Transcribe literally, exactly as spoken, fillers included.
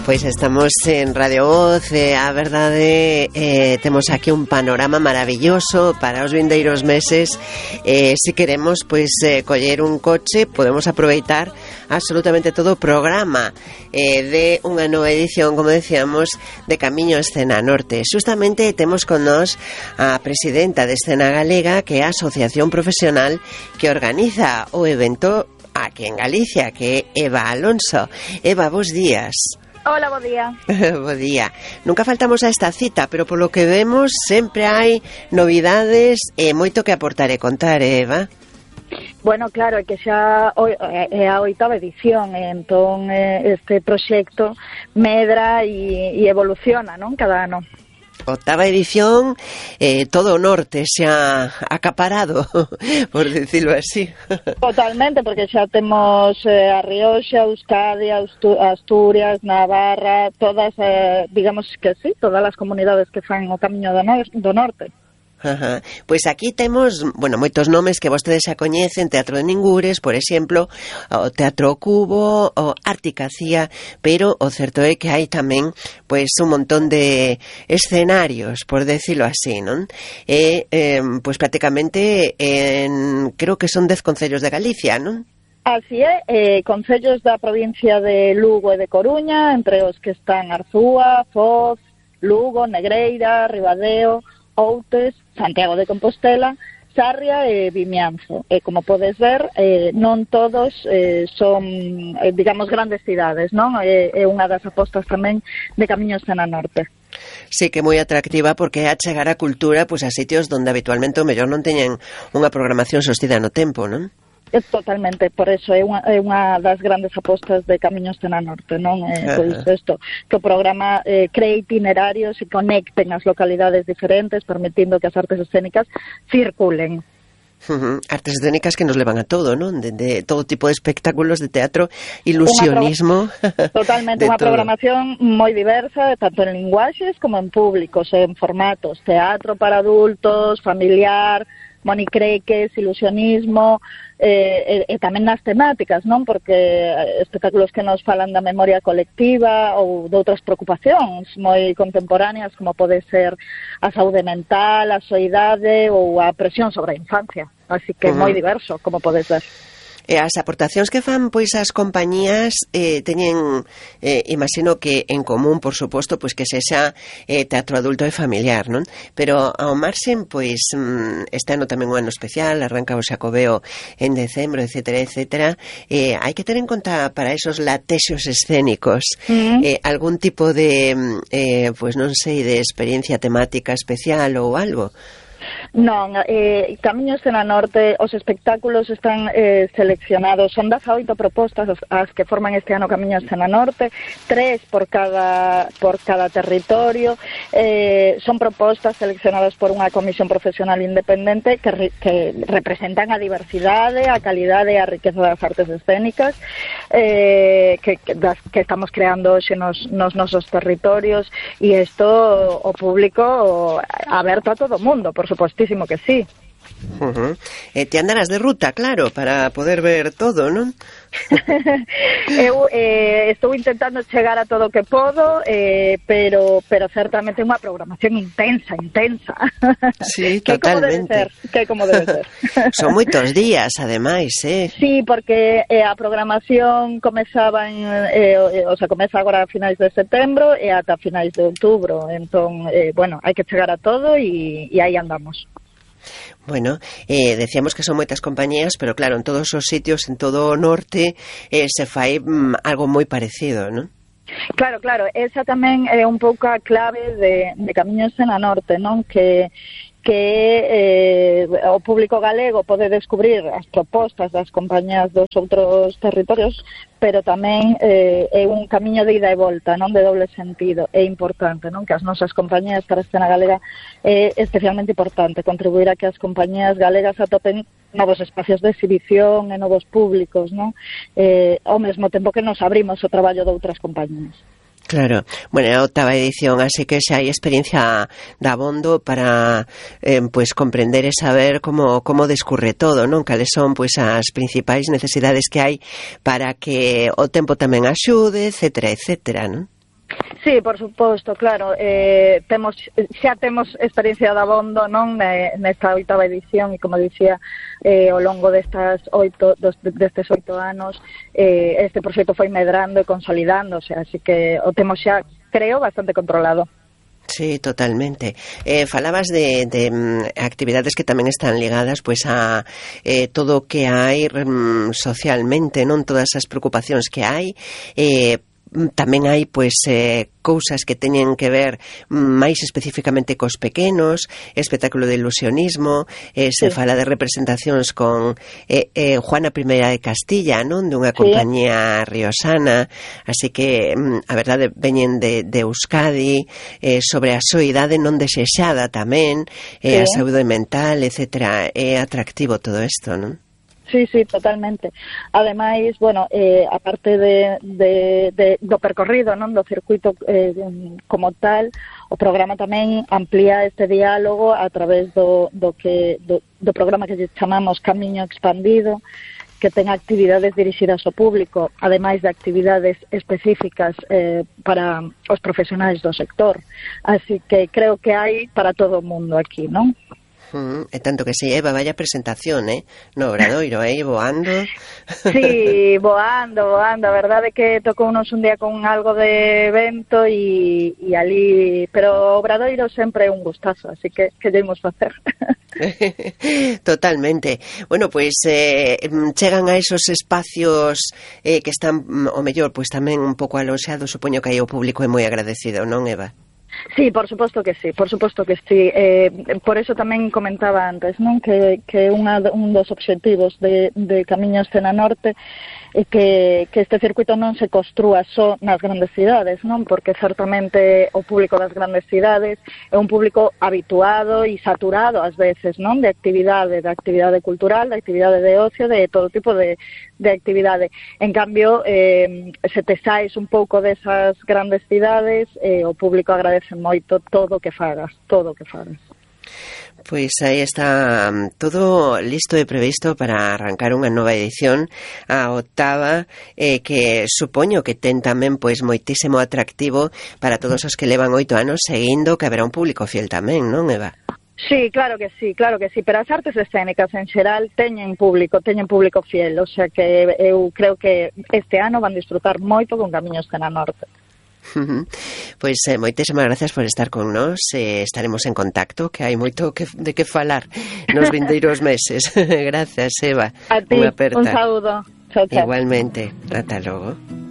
Pois estamos en Radio Voz, e a verdade eh, temos aquí un panorama maravilloso para os vindeiros meses. Eh, se queremos pois eh, coller un coche, podemos aproveitar absolutamente todo o programa eh, de unha nova edición, como decíamos, de Camiño Escena Norte. Justamente temos con nós a presidenta de Escena Galega, que é a asociación profesional que organiza o evento aquí en Galicia, que é Eva Alonso. Eva, bos días. Hola, bo día. Bo día. Nunca faltamos a esta cita, pero polo que vemos sempre hai novidades e moito que aportar e contar, Eva. Bueno, claro, é que xa é a oitava edición, entón este proxecto medra e, e evoluciona, non, cada ano. Octava edición, eh, todo o norte xa acaparado, por decirlo así. Totalmente, porque xa temos eh, a Rioxa, Euskadi, Asturias, Navarra, todas, eh, digamos que sí, todas as comunidades que fan o Camiño do, no do Norte. Ajá. Pois aquí temos, bueno, moitos nomes que vostedes xa coñecen: Teatro de Ningures, por exemplo, o Teatro Cubo, o Articacía, pero o certo é que hai tamén pois un montón de escenarios, por decirlo así, non? E, eh, pois prácticamente en, creo que son dez concellos de Galicia, non? Así é, eh, concellos da provincia de Lugo e de Coruña, entre os que están Arzúa, Foz, Lugo, Negreira, Ribadeo, Outes, Santiago de Compostela, Sarria e Vimianzo. E como podes ver, eh, non todos eh, son, eh, digamos, grandes cidades, non? É, é unha das apostas tamén de Camiño Escena Norte. Sí, que é moi atractiva porque é a chegar a cultura pois a sitios donde habitualmente o mellor non teñen unha programación sostida no tempo, non? É totalmente, por eso é unha, é unha das grandes apostas de Camiño Escena Norte, non? Eh, pois isto, que o programa eh, cree itinerarios e conecten as localidades diferentes, permitindo que as artes escénicas circulen. Uh-huh. Artes escénicas que nos levan a todo, non? De, de todo tipo de espectáculos de teatro, ilusionismo. Pro... Totalmente, unha programación moi diversa, tanto en linguaxes como en públicos, en formatos, teatro para adultos, familiar, monicreques, ilusionismo, eh, e, e tamén nas temáticas, non? Porque espectáculos que nos falan da memoria colectiva ou de outras preocupacións moi contemporáneas, como pode ser a saúde mental, a soidade ou a presión sobre a infancia. Así que uh-huh. moi diverso, como podes ver. E as aportacións que fan pois as compañías eh, teñen, eh, imagino que en común, por suposto, pois que sexa eh, teatro adulto e familiar, non? Pero ao marxen, pois mm, este ano tamén un ano especial, arranca o Xacobeo en decembro, etcétera, etcétera. Eh, hai que ter en conta para esos latexos escénicos mm. eh, algún tipo de, eh, pois non sei, de experiencia temática especial ou algo. Non, eh, Camiño Escena Norte, os espectáculos están eh, seleccionados, son dezaoito propostas as que forman este ano Camiño Escena Norte, tres por cada por cada territorio, eh, son propostas seleccionadas por unha comisión profesional independente que, re, que representan a diversidade, a calidade e a riqueza das artes escénicas eh, que, que, das, que estamos creando hoxe nos, nos nosos territorios, e isto o público o, aberto a todo o mundo, por supostísimo que sí. Uh-huh. Eh, te andarás de ruta, claro, para poder ver todo, non? Eu eh, estou intentando chegar a todo o que podo, eh, pero pero certamente é unha programación intensa, intensa. Sí, que totalmente. Como debe ser, que como debe ser. Son moitos días, ademais, eh? Sí, porque eh, a programación comezaba en, eh, o sea, comeza agora a finais de setembro e ata finais de outubro, entón, eh, bueno, hai que chegar a todo e, e aí andamos. Bueno, eh, decíamos que son moitas compañías, pero claro, en todos os sitios, en todo o norte, eh, se fai mm, algo moi parecido, non? Claro, claro, esa tamén é un pouco a clave de, de Camiño Escena Norte, non? Que que eh, o público galego pode descubrir as propostas das compañías dos outros territorios, pero tamén eh, é un camiño de ida e volta, non, de doble sentido. É importante, non, que as nosas compañías para a escena galega é especialmente importante contribuir a que as compañías galegas atopen novos espacios de exhibición e novos públicos, non? Eh, ao mesmo tempo que nos abrimos o traballo de outras compañías. Claro, bueno, é a octava edición, así que xa hai experiencia dabondo para eh, pues comprender e saber como, como discurre todo, non? Cales son pues as principais necesidades que hai para que o tempo tamén axude, etcétera, etcétera, non? Sí, por suposto, claro, eh, temos xa temos experiencia de abondo, non, nesta oitava edición e como dicía, eh, ao longo destas oito dos, destes oito anos, eh, este proxecto foi medrando e consolidándose, así que o temos xa, creo, bastante controlado. Sí, totalmente. Eh, falabas de, de um, actividades que tamén están ligadas pois a eh, todo o que hai um, socialmente, non, todas as preocupacións que hai, eh, tamén hai pois eh, cousas que teñen que ver máis especificamente cos pequenos, espectáculo de ilusionismo, eh, se sí. fala de representacións con eh, eh, Juana Primeira de Castilla, non, dunha compañía sí. riosana, así que a verdade veñen de, de Euskadi, eh, sobre a soidade non desexada tamén, eh, sí. a saúde mental, etcétera. É atractivo todo isto, non? Sí, sí, totalmente. Ademais, bueno, eh, aparte de, de, de, do percorrido, non, do circuito eh, como tal, o programa tamén amplía este diálogo a través do, do, que, do, do programa que chamamos Camiño Expandido, que ten actividades dirixidas ao público, ademais de actividades específicas eh, para os profesionais do sector. Así que creo que hai para todo o mundo aquí, non? Mm, e tanto que si, Eva, vaya presentación, eh? No Obradoiro, eh? Voando. Sí, voando, voando. A verdade é que tocounos un día con algo de vento e, e ali... Pero o Obradoiro sempre é un gustazo, así que que debemos facer. Totalmente. Bueno, pois pues, eh, chegan a esos espacios eh, que están, o mellor, pois pues, tamén un pouco aloxados, supoño que aí o público é moi agradecido, non, Eva? Sí, por suposto que sí, por suposto que sí. Eh, por eso tamén comentaba antes, non, que, que unha, un dos obxectivos de, de Camiño Escena Norte é que, que este circuito non se construa só nas grandes cidades, non, porque certamente o público das grandes cidades é un público habituado e saturado ás veces, non, de actividade, de actividade cultural, de actividade de ocio, de todo tipo de, de actividade. En cambio, eh, se te saes un pouco desas grandes cidades, eh, o público agradece moito todo o que fagas, todo o que fagas. Pois aí está todo listo e previsto para arrancar unha nova edición, a octava, eh, que supoño que ten tamén pois moitísimo atractivo para todos os que levan oito anos seguindo, que haberá un público fiel tamén, non, Eva? Sí, claro que sí, claro que sí, pero as artes escénicas en xeral teñen público, teñen público fiel, o sea que eu creo que este ano van disfrutar moito con Camiño Escena Norte. Pois eh, moitísimas gracias por estar con nós, eh, estaremos en contacto, que hai moito que, de que falar nos vindeiros meses. Gracias, Eva. A ti, un saúdo. Chao, chao. Igualmente, ata logo.